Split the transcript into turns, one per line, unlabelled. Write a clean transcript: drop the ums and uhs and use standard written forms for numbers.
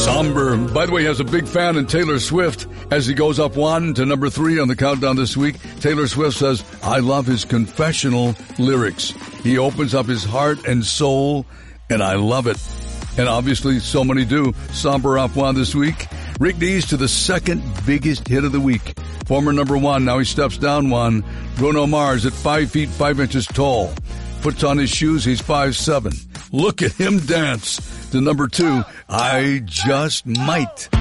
Somber, by the way, has a big fan in Taylor Swift. As he goes up 1 to number 3 on the countdown this week, Taylor Swift says, I love his confessional lyrics. He opens up his heart and soul, and I love it. And obviously, so many do. Somber up 1 this week. Rick Dees to the second biggest hit of the week. Former number 1, now he steps down 1. Bruno Mars at 5 feet 5 inches tall. Puts on his shoes, he's 5'7". Look at him dance. To number 2, I Just Might.